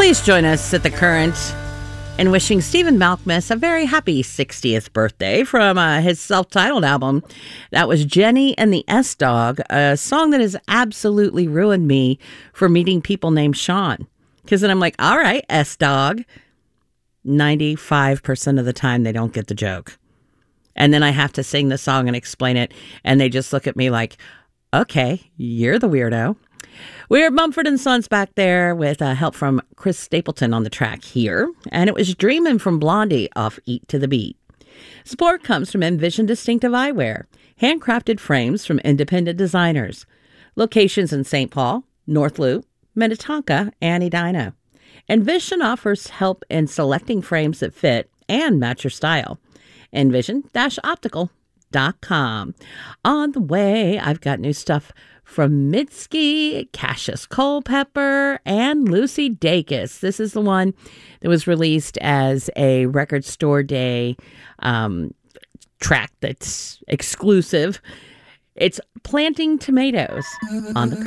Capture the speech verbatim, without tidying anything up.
Please join us at the Current in wishing Stephen Malkmus a very happy sixtieth birthday from uh, his self-titled album. That was Jenny and the S-Dog, a song that has absolutely ruined me for meeting people named Sean. Because then I'm like, all right, S-Dog. ninety-five percent of the time they don't get the joke. And then I have to sing the song and explain it, and they just look at me like, okay, you're the weirdo. We're Mumford and Sons back there with uh, help from Chris Stapleton on the track here. And it was Dreamin' from Blondie off Eat to the Beat. Support comes from Envision Distinctive Eyewear, handcrafted frames from independent designers. Locations in Saint Paul, North Loop, Minnetonka, and Edina. Envision offers help in selecting frames that fit and match your style. envision dash optical dot com. On the way, I've got new stuff from Mitski, Cassius Culpepper, and Lucy Dacus. This is the one that was released as a Record Store Day um, track that's exclusive. It's Planting Tomatoes on the